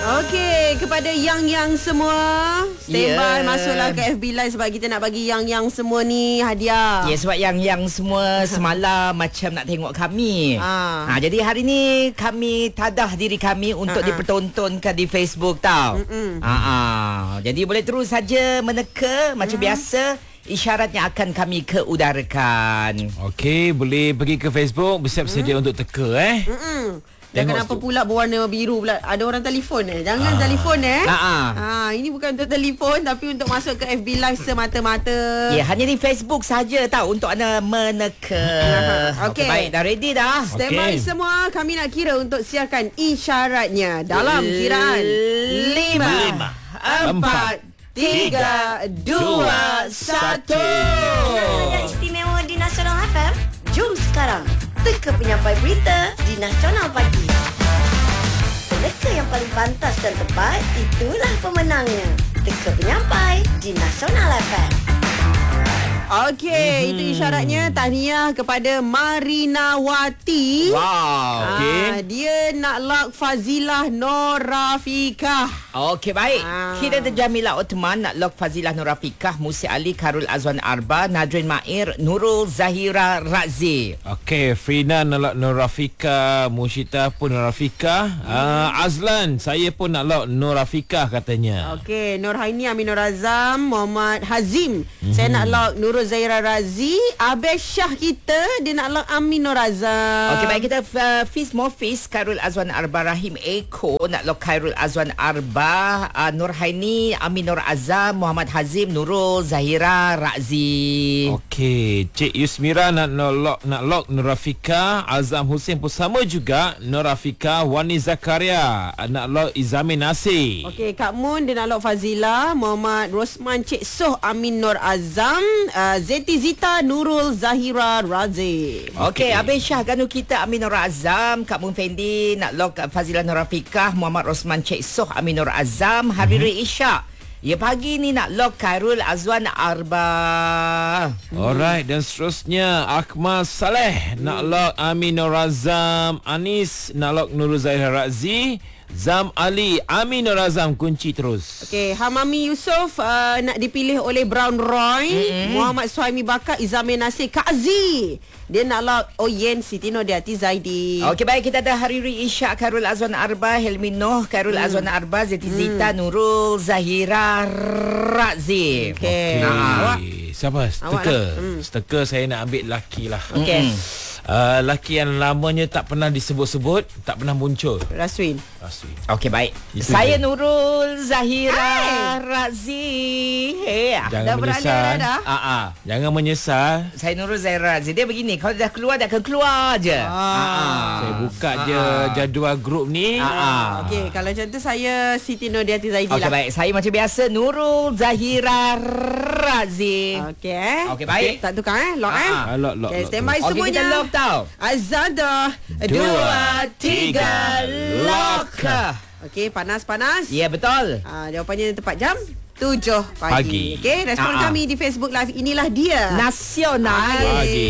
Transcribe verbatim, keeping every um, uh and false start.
Okey, kepada yang-yang semua, standby yeah. masuklah ke F B Live sebab kita nak bagi yang-yang semua ni hadiah. Ya, yeah, sebab yang-yang semua semalam macam nak tengok kami. Ah. Ha, jadi hari ni kami tadah diri kami untuk uh-uh. dipertontonkan di Facebook tau. Ha, ha. Jadi boleh terus saja meneka macam mm. biasa. Isyaratnya akan kami keudarakan. Okey, boleh pergi ke Facebook, bersiap sedia mm. untuk teka eh. Hmm. Dan kenapa pula berwarna biru pula? Ada orang telefon eh? Jangan ah. telefon eh. Ah. Ha, ini bukan untuk telefon tapi untuk masuk ke F B Live semata-mata. Ya, hanya di Facebook saja tau untuk anda meneka. Okey, okay, baik, dah ready dah. Standby okay. semua, kami nak kira untuk siarkan isyaratnya dalam kiraan lima, empat, tiga, dua, satu. Hadiah istimewa di Nasional F M. Jom sekarang teka penyampai berita di Nasional Pagi. Peneka yang paling pantas dan tepat, itulah pemenangnya. Teka penyampai di Nasional F M. Okey, hmm. itu isyaratnya. Tahniah kepada Marina Wati. Wow. Okay. Ah, dia nak lock Fazilah Norafikah. Okey, baik. Ah. Kita Jamila Othman nak lock Fazilah Norafikah, Musi Ali, Karul Azwan Arba, Nadrin Mair, Nurul Zahira Razi. Okey, Frina nak lock Norafikah, Musyita pun Norafikah. Hmm. Uh, Azlan, saya pun nak lock Norafikah katanya. Okey, Nurhaini Aminur Azam, Muhammad Hazim. Hmm. Saya nak lock Nurul Zahira Razi. Abel Syah kita, dia nak lock Aminur Azam. Okey, baik, kita uh, Fiz Mofis, Karul Azwan Arba, Rahim Eko nak lock Khairul Azwan Arba, uh, Nurhaini Aminur Azam, Muhammad Hazim, Nurul Zahira Razi. Okey, Cik Yusmira nak lock nak lock Nurafika. Azam Hussein pun sama juga, Nurafika. Wani Zakaria nak lock Izamin Nasir. Okey, Kak Mun dia nak lock Fazila, Muhammad Rosman, Cik Soh Amin Nur Azam, uh, Zeti Zita, Nurul Zahira Razi. Okey, okay. Abel Syah ganu kita Aminur Azam, Kak Mun Fendi nak lock Fazila Nurafikah, Muhammad Rosman, Cik Soh Aminur Azam, Hariri mm-hmm. Isyak. Ya, pagi ni nak lock Khairul Azwan Arba. Alright, dan seterusnya Akmal Saleh nak lock Aminur Azam, Anis nak lock Nurul Zahira Razi, Zam Ali, Aminur Azam kunci terus. Okey, Hamami Yusof uh, nak dipilih oleh Brown Roy, mm-hmm. Muhammad Suhaimi Bakar, Izamin Nasir, Kak Aziz. Dia nak lock Oyen Siti Nodiati Zaidi. Okey, baik, kita ada Hariri Isyak, Khairul Azwan Arba, Helmi Noh, Khairul hmm. Azwan Arba, Zeti hmm. Zita, Nurul Zahira Razi. Okey. Okay. Awak siapa? Steka. Hmm. Steka saya nak ambil laki lah. Okey. Hmm. Uh, laki yang lamanya tak pernah disebut-sebut, tak pernah muncul. Raswin. Raswin. Okey, baik. Itu saya je. Nurul Zahira Razi. Hey. Jangan dah menyesal. Dah. Uh, uh. Jangan menyesal. Saya Nurul Zahira Razi. Dia begini, kalau dah keluar, dah akan keluar je. Ah. Uh-uh. Saya buka uh-uh. je jadual grup ni. Uh-uh. Okey, kalau macam tu saya Siti Nodiati Zaidi okay, lah. Okey, baik. Saya macam biasa Nurul Zahira Razi. Okey. Okey, baik. Tak tukar eh? Lock uh-uh. eh? Uh, lock, lock, Okay, lock, standby lock. semuanya. Okey, kita lock tau. Azada. Dua, tiga, lock. Okey, panas-panas. Ya, yeah, betul. Ah, jawapannya tepat jam tujuh pagi. Pagi. Okey, respon uh-uh. kami di Facebook Live. Inilah dia Nasional Pagi.